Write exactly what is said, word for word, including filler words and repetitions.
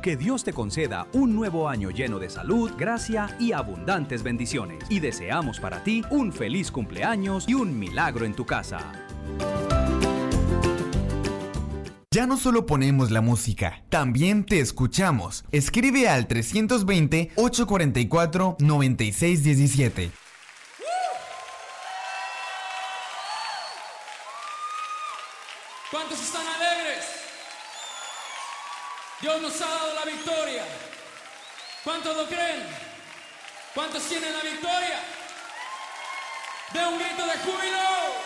Que Dios te conceda un nuevo año lleno de salud, gracia y abundantes bendiciones. Y deseamos para ti un feliz cumpleaños y un milagro en tu casa. Ya no solo ponemos la música, también te escuchamos. Escribe al trescientos veinte, ochocientos cuarenta y cuatro, noventa y seis diecisiete. ¿Cuántos están alegres? Dios nos ha dado la victoria. ¿Cuántos lo creen? ¿Cuántos tienen la victoria? ¡De un grito de júbilo!